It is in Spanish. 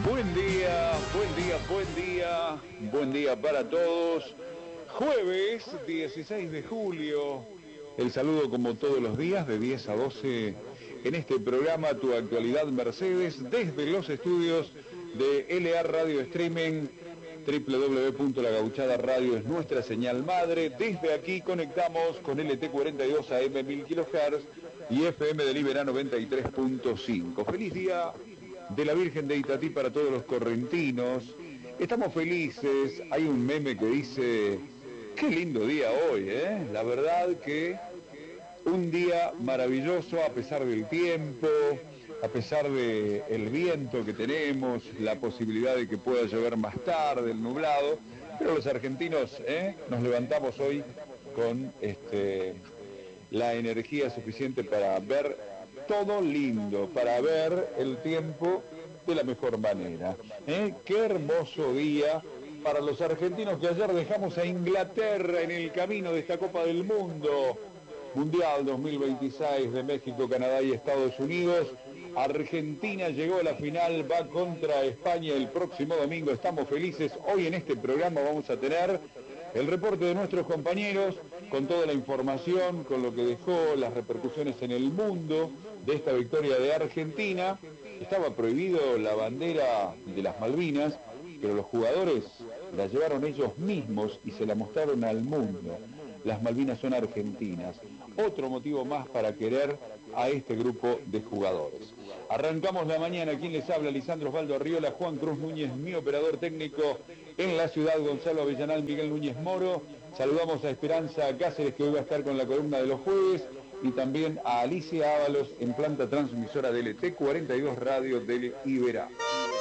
Buen día, buen día, buen día, buen día para todos. Jueves 16 de julio. El saludo como todos los días de 10 a 12 en este programa Tu Actualidad Mercedes desde los estudios de LA Radio Streaming. www.lagauchada Radio es nuestra señal madre. Desde aquí conectamos con LT42 AM 1000 kHz y FM de Liberá 93.5. Feliz día de la Virgen de Itatí para todos los correntinos. Estamos felices. Hay un meme que dice: qué lindo día hoy, ¿eh? La verdad que un día maravilloso a pesar del tiempo, a pesar del viento que tenemos, la posibilidad de que pueda llover más tarde, el nublado, pero los argentinos nos levantamos hoy con la energía suficiente para ver todo lindo, para ver el tiempo de la mejor manera. Qué hermoso día para los argentinos que ayer dejamos a Inglaterra en el camino de esta Copa del Mundo Mundial 2026 de México, Canadá y Estados Unidos. Argentina llegó a la final, va contra España el próximo domingo. Estamos felices. Hoy en este programa vamos a tener el reporte de nuestros compañeros con toda la información, con lo que dejó, las repercusiones en el mundo de esta victoria de Argentina. Estaba prohibido la bandera de las Malvinas, pero los jugadores la llevaron ellos mismos y se la mostraron al mundo. Las Malvinas son argentinas. Otro motivo más para querer a este grupo de jugadores. Arrancamos la mañana. Quien les habla: Lisandro Osvaldo Arriola, Juan Cruz Núñez, mi operador técnico en la ciudad, Gonzalo Avellanal, Miguel Núñez Moro. Saludamos a Esperanza Cáceres, que hoy va a estar con la columna de los jueves, y también a Alicia Ábalos en planta transmisora de LT42 Radio del Iberá.